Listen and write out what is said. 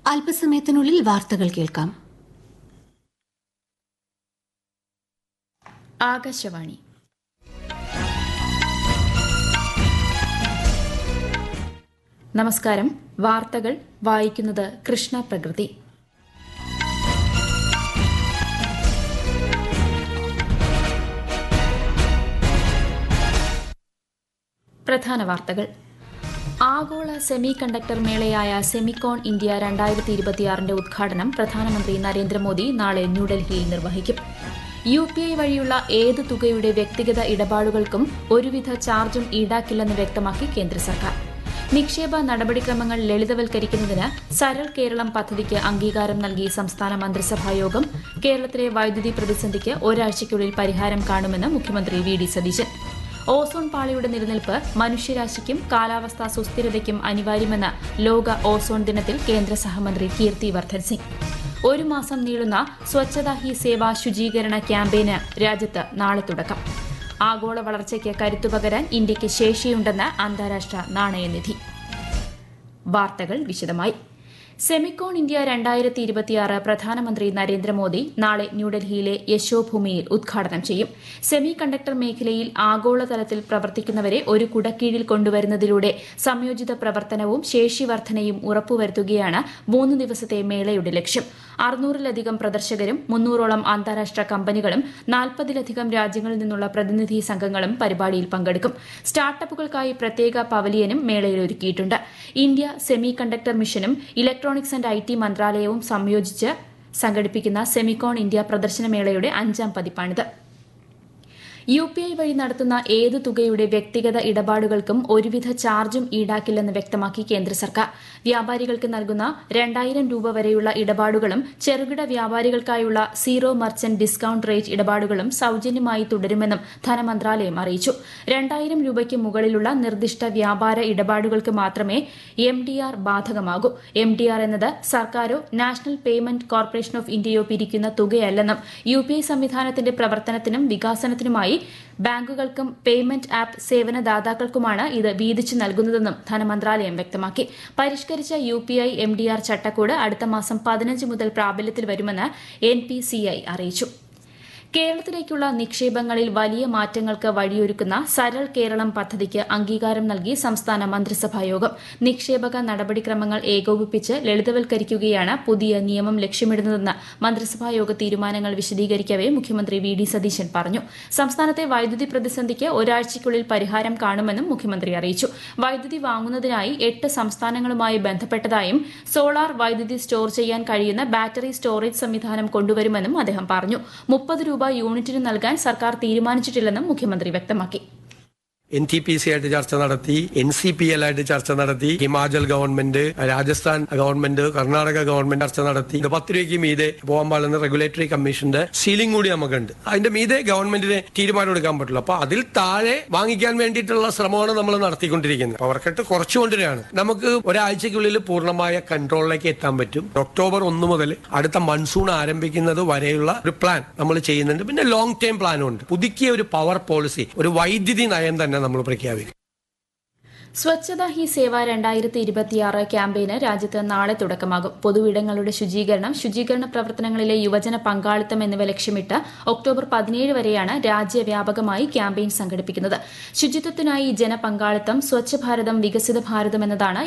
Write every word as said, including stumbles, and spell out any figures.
അല്പസമയത്തിനുള്ളിൽ വാർത്തകൾ കേൾക്കാം. ആകാശവാണി. നമസ്കാരം. വാർത്തകൾ വായിക്കുന്നത് കൃഷ്ണ പ്രകൃതി. പ്രധാന വാർത്തകൾ. ആഗോള സെമി കണ്ടക്ടർ മേളയായ സെമിക്കോൺ ഇന്ത്യ രണ്ടായിരത്തി ഇരുപത്തിയാറിന്റെ ഉദ്ഘാടനം പ്രധാനമന്ത്രി നരേന്ദ്രമോദി നാളെ ന്യൂഡൽഹിയിൽ നിർവഹിക്കും. യു പി ഐ വഴിയുള്ള ഏത് തുകയുടെ വ്യക്തിഗത ഇടപാടുകൾക്കും ഒരുവിധ ചാർജും ഈടാക്കില്ലെന്ന് വ്യക്തമാക്കി കേന്ദ്ര സർക്കാർ. നിക്ഷേപ നടപടിക്രമങ്ങൾ ലളിതവൽക്കരിക്കുന്നതിന് സരൾ കേരളം പദ്ധതിക്ക് അംഗീകാരം നൽകി സംസ്ഥാന മന്ത്രിസഭായോഗം. കേരളത്തിലെ വൈദ്യുതി പ്രതിസന്ധിക്ക് ഒരാഴ്ചയ്ക്കുള്ളിൽ പരിഹാരം കാണുമെന്ന് മുഖ്യമന്ത്രി വി ഡി സതീശൻ. ഓസോൺ പാളിയുടെ നിലനിൽപ്പ് മനുഷ്യരാശിക്കും കാലാവസ്ഥാ സുസ്ഥിരതയ്ക്കും അനിവാര്യമെന്ന് ലോക ഓസോൺ ദിനത്തിൽ കേന്ദ്ര സഹമന്ത്രി കീർത്തി വർദ്ധൻ സിംഗ്. ഒരു മാസം നീളുന്ന സ്വച്ഛതാ ഹി സേവ ശുചീകരണ ക്യാമ്പയിന് രാജ്യത്ത് നാളെ തുടക്കം. ആഗോള വളർച്ചയ്ക്ക് കരുത്തുപകരാൻ ഇന്ത്യയ്ക്ക് ശേഷിയുണ്ടെന്ന് അന്താരാഷ്ട്ര നാണയനിധി. വാർത്തകൾ വിശദമായി. സെമിക്കോൺ ഇന്ത്യ രണ്ടായിരത്തി ഇരുപത്തിയാറ് പ്രധാനമന്ത്രി നരേന്ദ്രമോദി നാളെ ന്യൂഡൽഹിയിലെ യശോഭൂമിയിൽ ഉദ്ഘാടനം ചെയ്യും. സെമി കണ്ടക്ടർ മേഖലയിൽ ആഗോളതലത്തിൽ പ്രവർത്തിക്കുന്നവരെ ഒരു കുടക്കീഴിൽ കൊണ്ടുവരുന്നതിലൂടെ സംയോജിത പ്രവർത്തനവും ശേഷിവർദ്ധനയും ഉറപ്പുവരുത്തുകയാണ് മൂന്ന് ദിവസത്തെ മേളയുടെ ലക്ഷ്യം. അറുന്നൂറിലധികം പ്രദർശകരും മുന്നൂറോളം അന്താരാഷ്ട്ര കമ്പനികളും നാൽപ്പതിലധികം രാജ്യങ്ങളിൽ നിന്നുള്ള പ്രതിനിധി സംഘങ്ങളും പരിപാടിയിൽ പങ്കെടുക്കും. സ്റ്റാർട്ടപ്പുകൾക്കായി പ്രത്യേക പവലിയനും മേളയിൽ ഒരുക്കിയിട്ടുണ്ട്. ഇന്ത്യ സെമി കണ്ടക്ടർ മിഷനും ഇലക്ട്രോണിക്സ് ആൻഡ് ഐ ടി മന്ത്രാലയവും സംയോജിച്ച് സംഘടിപ്പിക്കുന്ന സെമിക്കോൺ ഇന്ത്യ പ്രദർശനമേളയുടെ അഞ്ചാം പതിപ്പാണിത്. യു പി ഐ വഴി നടത്തുന്ന ഏത് തുകയുടെ വ്യക്തിഗത ഇടപാടുകൾക്കും ഒരുവിധ ചാർജും ഈടാക്കില്ലെന്ന് വ്യക്തമാക്കി കേന്ദ്ര സർക്കാർ. വ്യാപാരികൾക്ക് നൽകുന്ന രണ്ടായിരം രൂപ വരെയുള്ള ഇടപാടുകളും ചെറുകിട വ്യാപാരികൾക്കായുള്ള സീറോ മർച്ചന്റ് ഡിസ്കൌണ്ട് റേറ്റ് ഇടപാടുകളും സൌജന്യമായി തുടരുമെന്നും ധനമന്ത്രാലയം അറിയിച്ചു. രണ്ടായിരം രൂപയ്ക്ക് മുകളിലുള്ള നിർദ്ദിഷ്ട വ്യാപാര ഇടപാടുകൾക്ക് മാത്രമേ M D R ബാധകമാകൂ. M D R എന്നത് സർക്കാരോ national payment corporation of ഇന്ത്യയോ പിരിക്കുന്ന തുകയല്ലെന്നും U P I സംവിധാനത്തിന്റെ പ്രവർത്തനത്തിനും വികാസനത്തിനുമായി ബാങ്കുകൾക്കും പേയ്മെന്റ് ആപ്പ് സേവനദാതാക്കൾക്കുമാണ് ഇത് വീതിച്ചു നൽകുന്നതെന്നും ധനമന്ത്രാലയം വ്യക്തമാക്കി. പരിഷ്കരിച്ച U P I M D R ചട്ടക്കൂട് അടുത്ത മാസം പതിനഞ്ച് മുതൽ പ്രാബല്യത്തിൽ വരുമെന്ന് എൻ പി സി ഐ അറിയിച്ചു. കേരളത്തിലേക്കുള്ള നിക്ഷേപങ്ങളിൽ വലിയ മാറ്റങ്ങൾക്ക് വഴിയൊരുക്കുന്ന സരൾ കേരളം പദ്ധതിക്ക് അംഗീകാരം നൽകി സംസ്ഥാന മന്ത്രിസഭായോഗം. നിക്ഷേപക നടപടിക്രമങ്ങൾ ഏകോപിപ്പിച്ച് ലളിതവൽക്കരിക്കുകയാണ് പുതിയ നിയമം ലക്ഷ്യമിടുന്നതെന്ന് മന്ത്രിസഭായോഗ തീരുമാനങ്ങൾ വിശദീകരിക്കവെ മുഖ്യമന്ത്രി വി ഡി സതീശൻ പറഞ്ഞു. സംസ്ഥാനത്തെ വൈദ്യുതി പ്രതിസന്ധിക്ക് ഒരാഴ്ചയ്ക്കുള്ളിൽ പരിഹാരം കാണുമെന്നും മുഖ്യമന്ത്രി അറിയിച്ചു. വൈദ്യുതി വാങ്ങുന്നതിനായി എട്ട് സംസ്ഥാനങ്ങളുമായി ബന്ധപ്പെട്ടതായും സോളാർ വൈദ്യുതി സ്റ്റോർ ചെയ്യാൻ കഴിയുന്ന ബാറ്ററി സ്റ്റോറേജ് സംവിധാനം കൊണ്ടുവരുമെന്നും അദ്ദേഹം പറഞ്ഞു. മുപ്പത് രൂപ യൂണിറ്റിന് നൽകാൻ സർക്കാർ തീരുമാനിച്ചിട്ടില്ലെന്നും മുഖ്യമന്ത്രി വ്യക്തമാക്കി. എൻ ടി പി സി ആയിട്ട് ചർച്ച നടത്തി, എൻ സി പി എൽ ആയിട്ട് ചർച്ച നടത്തി, Himachal government, Rajasthan government, Karnataka government ചർച്ച നടത്തി. പത്ത് രൂപയ്ക്ക് മീതെ പോകാൻ പാടുന്ന റെഗുലേറ്ററി കമ്മീഷന്റെ സീലിംഗ് കൂടി നമുക്കുണ്ട്. അതിന്റെ മീതെ ഗവൺമെന്റിന് തീരുമാനം എടുക്കാൻ പറ്റുള്ളൂ. അപ്പൊ അതിൽ താഴെ വാങ്ങിക്കാൻ വേണ്ടിയിട്ടുള്ള ശ്രമമാണ് നമ്മൾ നടത്തിക്കൊണ്ടിരിക്കുന്നത്. പവർ കട്ട് കുറച്ചു കൊണ്ടുവരികയാണ്. നമുക്ക് ഒരാഴ്ചക്കുള്ളിൽ പൂർണ്ണമായ കൺട്രോളിലേക്ക് എത്താൻ പറ്റും. ഒക്ടോബർ ഒന്ന് മുതൽ അടുത്ത മൺസൂൺ ആരംഭിക്കുന്നത് വരെയുള്ള ഒരു പ്ലാൻ നമ്മൾ ചെയ്യുന്നുണ്ട്. പിന്നെ ലോങ് ടേം പ്ലാനും ഉണ്ട്. പുതുക്കിയ ഒരു പവർ പോളിസി, ഒരു വൈദ്യുതി നയം തന്നെ നമ്മൾ പ്രഖ്യാപിക്കും. സ്വച്ഛതാ ഹി സേവ രണ്ടായിരത്തി ഇരുപത്തിയാറ് ക്യാമ്പയിന് രാജ്യത്ത് നാളെ തുടക്കമാകും. പൊതുവിടങ്ങളുടെ ശുചീകരണം, ശുചീകരണ പ്രവർത്തനങ്ങളിലെ യുവജന പങ്കാളിത്തം എന്നിവ ലക്ഷ്യമിട്ട് ഒക്ടോബർ പതിനേഴ് വരെയാണ് രാജ്യവ്യാപകമായി ക്യാമ്പയിൻ സംഘടിപ്പിക്കുന്നത്. ശുചിത്വത്തിനായി ജനപങ്കാളിത്തം, സ്വച്ഛ ഭാരതം വികസിത ഭാരതം എന്നതാണ്